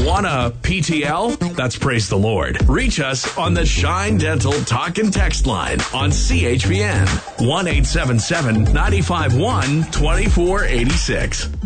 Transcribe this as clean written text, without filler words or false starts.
Want a PTL? That's praise the Lord. Reach us on the Shine Dental Talk and Text line on CHPN 1-877-951-2486.